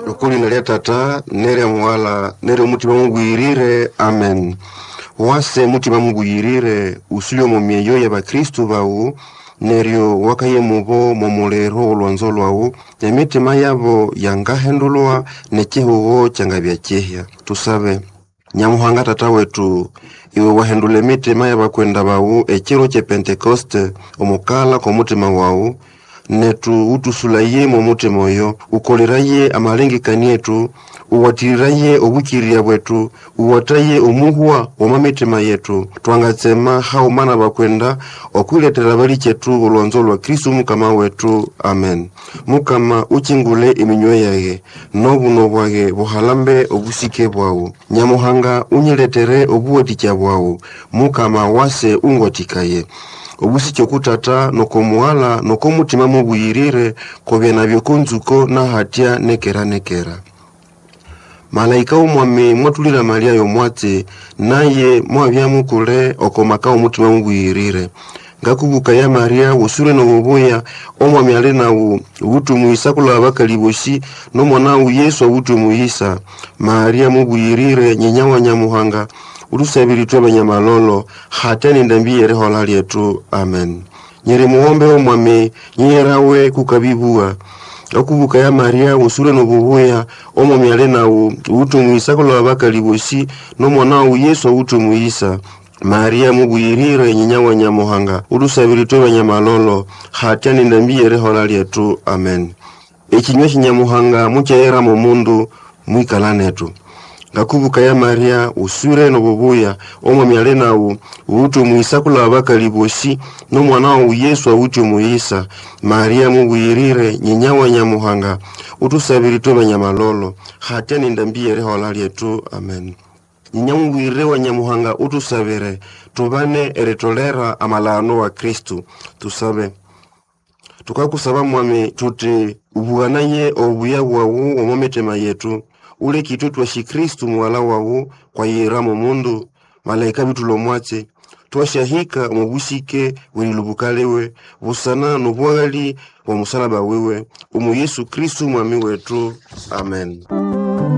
Ukuli nalia tata, nere mwala, nere mutima mungu irire, amen. Wase mutima mungu irire, usilio momieyo ya ba Kristu bau, nerio wakaye mubo momolero ulwanzolo wau, ya mitima yabo yangahendulwa nechehuho changabia chehya. Tusabe, nyamuhanga tata wetu, iwe wahendule mitima yaba kwenda bau, echiro che Pentekoste, omukala kwa mutima wau, netu utusulaye mu mutima oyo, ukoleraye amalengekani yetu, uwatiriraye obukiria bwetu, uwataye omuhwa wamamitima yetu, twangatsema haumana bakwenda okuletera bali chetu ulwanzo lwa Kristu mukama wetu, amen. Mukama uchingule iminywe yage, nobuno bwage buhalambe obusike bwawu, nyamuhanga unyiletere obuwaticha bwawu, mukama wase ungotikaye. Obusicho kutata noko muhala noko mutima mubuyirire kobya nabyo kunzuko na hatia nekera. Malaika umwami mwatulira Maria yomwate naye mwabyamukule okomaka umutima mubuyirire. Ngakubuka ya Maria usure no mubuya omwami alena ubutumuisa kula abakaliboshi no mwana Yesu ubutumuisa. Maria mubuyirire nyenyawa nyamuhanga urusabiri twa banyamalolo hatani ndambiye rehola lyetu, amen. Nyere muombe omwami nyerawe kukabibua. Okubuka ya Maria usure no bubuya omwami alena ubutumuisa kula abakaliboshi no mwana Yesu ubutumuisa. Maria mubuyirire nyenyawa nyamuhanga urusabiri twa banyamalolo hatani ndambiye rehola lyetu, amen. Ekinywa kinyamuhanga mukyera mu mundu mwikalanetu. Ngakubuka ya Maria usure no bubuya omwami alena ubutumuisa kula abakaliboshi no mwana Yesu ubutumuisa. Maria mubuyirire nyenyawa nyamuhanga utusabiri twa banyamalolo hatani ndambiye rehola lyetu, amen. Nyamubuyirire wa nyamuhanga utusabire tubane eretolera amalano wa Kristu. Tusabe. Tukakusaba mwami tuti ubuanaye obuya bwawu omometema yetu, ule kitu twashi Kristu mwala wawu kwa yeramu mundu, malaika bitulo mwate, twashahika omubusike wililubukalewe, busana nubwagali wa musalaba wewe, umu Yesu Kristu mwami wetu, amen.